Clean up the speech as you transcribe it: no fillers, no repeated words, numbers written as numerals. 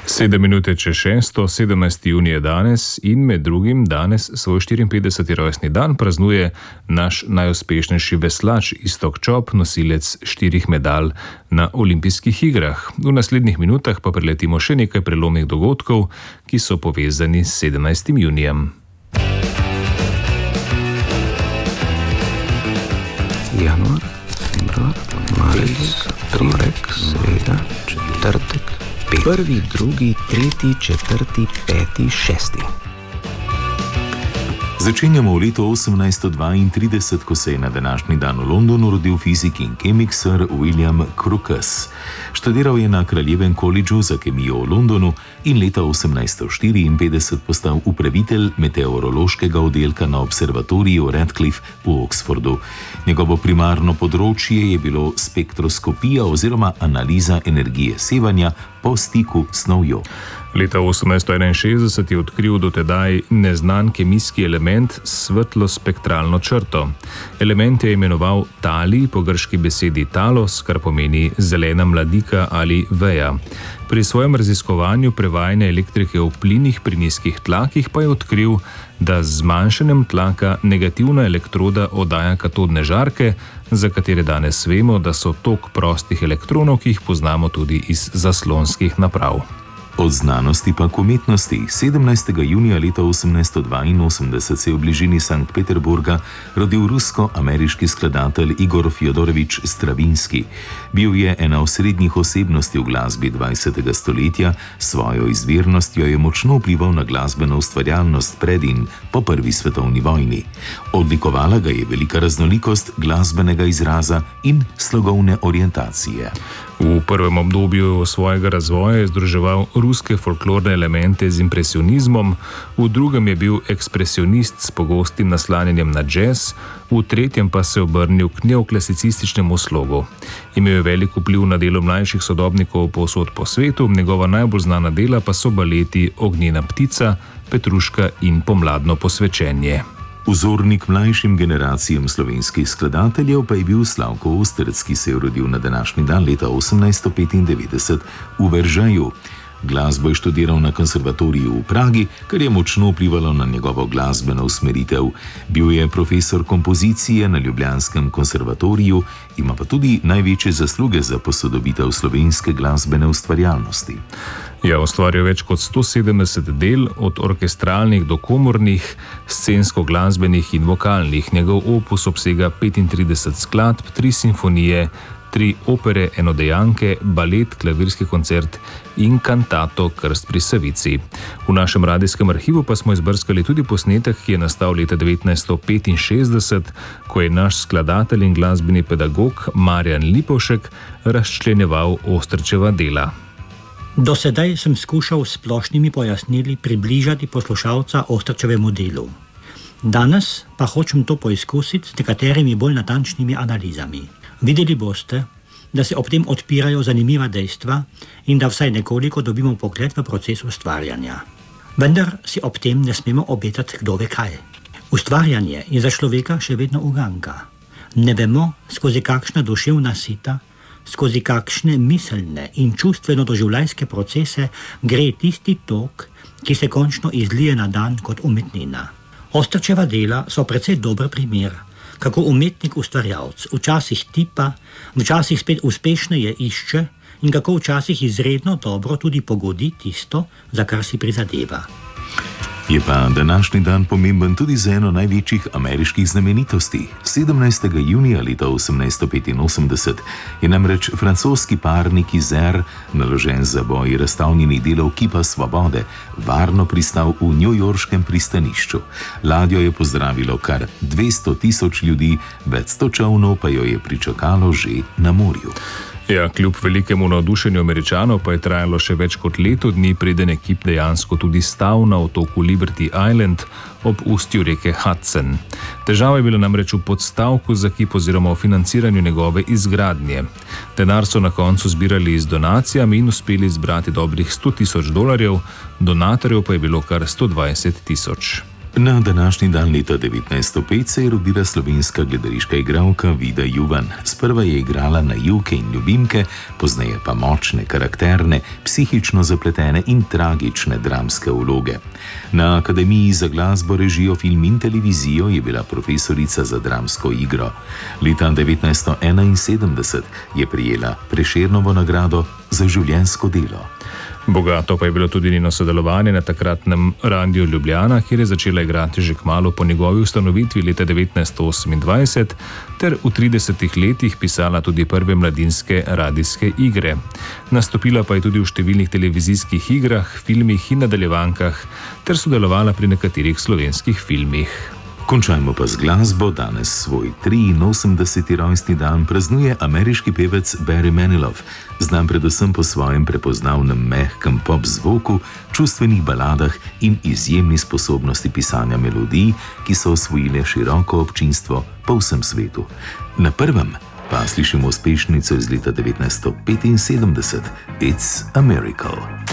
7:06, 17. junij je danes in med drugim danes svoj 54. rojstni dan praznuje naš najuspešnejši veslač Iztok Čop, nosilec 4 medalj na olimpijskih igrah. V naslednjih minutah pa preletimo še nekaj prelomnih dogodkov, ki so povezani s 17. junijem. Januar, februar, marec, torek, sreda, četrtek, prvi, drugi, tretji, četrti, peti, šesti. Začenjamo v letu 1832, ko se je na današnji dan v Londonu rodil fizik in kemik Sir William Crookes. Študiral je na Kraljevem koledžu za kemijo v Londonu in leta 1854 postal upravitelj meteorološkega oddelka na observatoriju Radcliffe v Oxfordu. Njegovo primarno področje je bilo spektroskopija oziroma analiza energije sevanja po stiku s snovjo. Leta 1861 je odkril dotedaj neznan kemijski element s svetlo-spektralno črto. Element je imenoval talij, po grški besedi talos, kar pomeni zelena mladika ali veja. Pri svojem raziskovanju prevajanja elektrike v plinih pri nizkih tlakih pa je odkril, da z zmanjšanjem tlaka negativna elektroda oddaja katodne žarke, za katere danes vemo, da so tok prostih elektronov, ki jih poznamo tudi iz zaslonskih naprav. Od znanosti pa k umetnosti. 17. junija leta 1882 se je v bližini Sankt Peterburga rodil rusko-ameriški skladatelj Igor Fjodorovič Stravinski. Bil je ena osrednjih osebnosti v glasbi 20. stoletja, svojo izvirnostjo je močno vplival na glasbeno ustvarjalnost pred in po prvi svetovni vojni. Odlikovala ga je velika raznolikost glasbenega izraza in slogovne orientacije. V prvem obdobju svojega razvoja je združeval ruske folklorne elemente z impresionizmom, v drugem je bil ekspresionist s pogostim naslanjanjem na džez, v tretjem pa se obrnil k neoklasicističnemu slogu. Imel je velik vpliv na delo mlajših sodobnikov povsod po svetu, njegova najbolj znana dela pa so baleti Ognjena ptica, Petruška in Pomladno posvečenje. Vzornik mlajšim generacijam slovenskih skladateljev pa je bil Slavko Ostrc, ki se je rodil na današnji dan leta 1895 v Veržeju. Glasbo je študiral na konservatoriju v Pragi, kar je močno vplivalo na njegovo glasbeno usmeritev. Bil je profesor kompozicije na ljubljanskem konservatoriju, ima pa tudi največje zasluge za posodobitev slovenske glasbene ustvarjalnosti. Ustvaril več kot 170 del, od orkestralnih do komornih, scensko-glasbenih in vokalnih. Njegov opus obsega 35 skladb, 3 simfonije, 3 opere, enodejanke, balet, klavirski koncert in kantato Krst pri Savici. V našem radijskem arhivu pa smo izbrskali tudi posnetek, ki je nastal leta 1965, ko je naš skladatelj in glasbeni pedagog Marjan Lipovšek razčlenjeval Ostrčeva dela. Do sedaj sem skušal s splošnimi pojasnili približati poslušalca Ostrčevemu delu. Danes pa hočem to poizkusiti s nekaterimi bolj natančnimi analizami. Videli boste, da se ob tem odpirajo zanimiva dejstva in da vsaj nekoliko dobimo pogled v proces ustvarjanja. Vendar si ob tem ne smemo obetati kdo ve kaj. Ustvarjanje je za človeka še vedno uganka. Ne vemo, skozi kakšna duševna sita, skozi kakšne miselne in čustveno doživljajske procese gre tisti tok, ki se končno izlije na dan kot umetnina. Ostrčeva dela so precej dober primer, kako umetnik ustvarjalec včasih tipa, včasih spet uspešneje išče in kako včasih izredno dobro tudi pogodi tisto, za kar si prizadeva. Je pa današnji dan pomemben tudi za eno največjih ameriških znamenitosti. 17. junija leta 1885 je namreč francoski parnik Isère, naložen za boj razstavljenih delov Kipa svobode, varno pristal v newyorškem pristanišču. Ladjo je pozdravilo kar 200.000 ljudi, več 100 čolnov pa jo je pričakalo že na morju. Kljub velikemu navdušenju Američanov pa je trajalo še več kot leto dni, preden je kip dejansko tudi stal na otoku Liberty Island ob ustju reke Hudson. Težava je bila namreč v podstavku za kip oziroma v financiranju njegove izgradnje. Denar so na koncu zbirali z donacijami in uspeli zbrati dobrih $100,000, donatorjev pa je bilo kar 120,000. Na današnji dan leta 1905 se je rodila slovenska gledališka igralka Vida Juvan. Sprva je igrala naivke in ljubimke, pozneje pa močne, karakterne, psihično zapletene in tragične dramske vloge. Na Akademiji za glasbo, režijo, film in televizijo je bila profesorica za dramsko igro. Leta 1971 je prejela Prešernovo nagrado za življenjsko delo. Bogato pa je bilo tudi njeno sodelovanje na takratnem Radiu Ljubljana, kjer je začela igrati že kmalu po njegovi ustanovitvi leta 1928, ter v 30 letih pisala tudi prve mladinske radijske igre. Nastopila pa je tudi v številnih televizijskih igrah, filmih in nadaljevankah, ter sodelovala pri nekaterih slovenskih filmih. Končajmo pa z glasbo. Danes svoj 83. rojstni dan praznuje ameriški pevec Barry Manilow, znan predvsem po svojem prepoznavnem mehkem pop zvoku, čustvenih baladah in izjemni sposobnosti pisanja melodij, ki so osvojile široko občinstvo po vsem svetu. Na prvem pa slišimo uspešnico iz leta 1975, It's a Miracle.